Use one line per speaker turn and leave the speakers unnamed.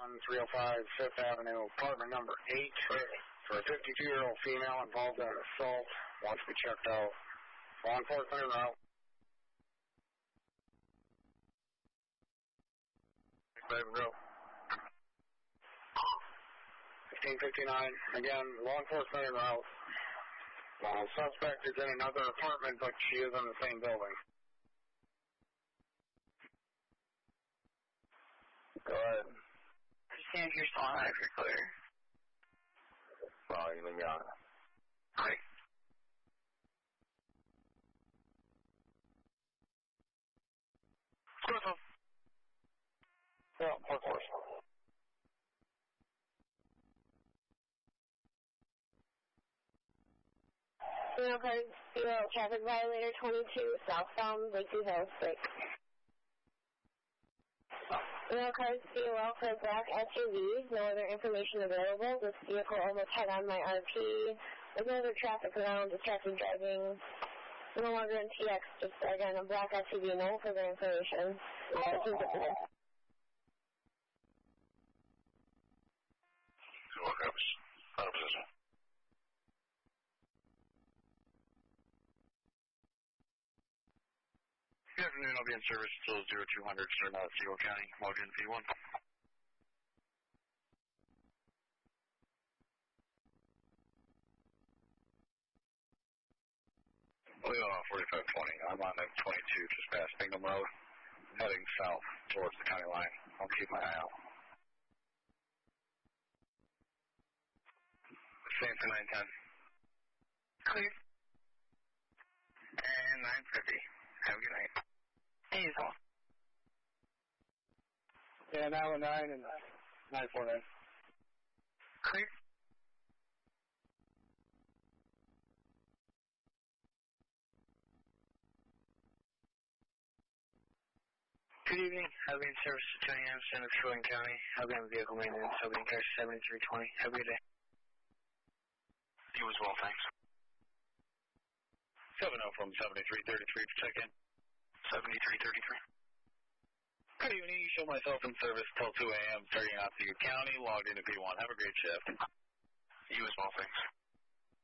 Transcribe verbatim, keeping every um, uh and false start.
On three oh five Fifth Avenue, apartment number eight, for a fifty-two-year-old female involved in an assault. Wants to be checked out. Law enforcement en route. fifteen fifty-nine, again, law enforcement en route. Uh, suspect is in another apartment, but she is in the same building.
Go ahead.
Understand if you're still on if you're clear.
Well, you leave me on.
Great.
What's up? Yeah, of course.
Zero card zero, traffic violator twenty-two, southbound Lakeview Hills, six. Zero card zero for black S U V, no other information available. This vehicle almost had on my R P. There's no other traffic around, distracted driving. No longer in T X, just again a black S U V, no further information.
Zero cops, out of position.
Good afternoon, I'll be in service until zero two hundred, starting out at Seagull County, Logan V one.
Leo forty-five twenty, I'm on M twenty-two, just past Bingham Road, heading south towards the county line. I'll keep my eye out. Same for nine ten.
Clear.
And nine fifty. Have a good night.
Hey, as well.
Yeah, nine one nine and nine four nine.
Clear. Good evening. I'll be in service to two A M Center of Shorten County. I'll be on vehicle maintenance. I'll be in car seventy-three twenty. Have a good day.
You as well, thanks.
seven oh from seventy-three thirty-three to check in.
seventy-three thirty-three.
Good evening. You show myself in service till two A M starting out to your county, logged into P one. Have a great shift.
You as well, thanks.